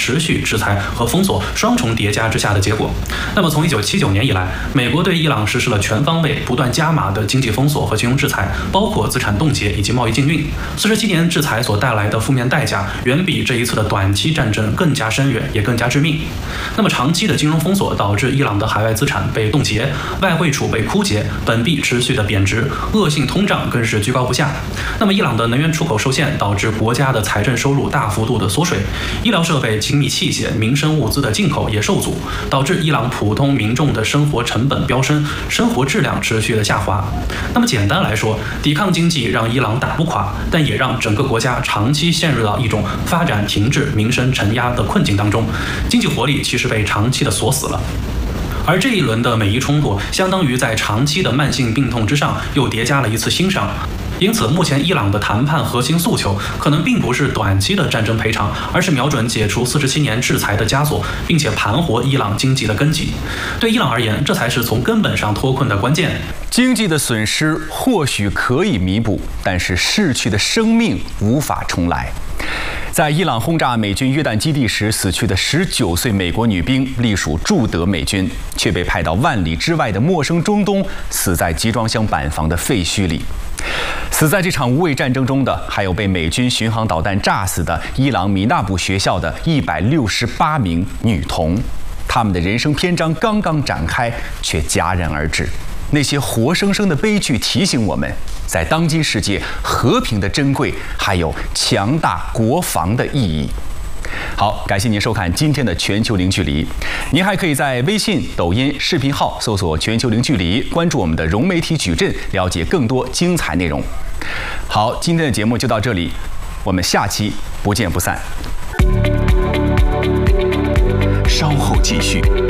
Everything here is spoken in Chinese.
持续制裁和封锁双重叠加之下的结果。那么从1979年以来，美国对伊朗实施了全方位、不断加码的经济封锁和金融制裁，包括资产冻结以及贸易禁运。47年制裁所带来的负面代价，远比这一次的短期战争更加深远，也更加致命。那么长期的金融封锁导致伊朗的海外资产被冻结，外汇储备枯竭，本币持续的贬值，恶性通胀更是居高不下。那么伊朗的能源出口受限，导致国家的财政收入大幅度的缩水，医疗设备、精密器械、民生物资的进口也受阻，导致伊朗普通民众的生活成本飙升，生活质量持续的下滑。那么简单来说，抵抗经济让伊朗打不垮，但也让整个国家长期陷入到一种发展停滞、民生承压的困境当中，经济活力其实被长期的锁死了。而这一轮的美伊冲突，相当于在长期的慢性病痛之上又叠加了一次新伤。因此，目前伊朗的谈判核心诉求可能并不是短期的战争赔偿，而是瞄准解除47年制裁的枷锁，并且盘活伊朗经济的根基。对伊朗而言，这才是从根本上脱困的关键。 经济的损失或许可以弥补，但是逝去的生命无法重来。在伊朗轰炸美军约旦基地时死去的19岁美国女兵，隶属驻德美军，却被派到万里之外的陌生中东，死在集装箱板房的废墟里。死在这场无畏战争中的，还有被美军巡航导弹炸死的伊朗米纳布学校的168名女童。他们的人生篇章刚刚展开，却戛然而止。那些活生生的悲剧提醒我们，在当今世界，和平的珍贵，还有强大国防的意义。好，感谢您收看今天的全球零距离。您还可以在微信、抖音、视频号搜索全球零距离，关注我们的融媒体矩阵，了解更多精彩内容。好，今天的节目就到这里，我们下期不见不散。 稍后继续。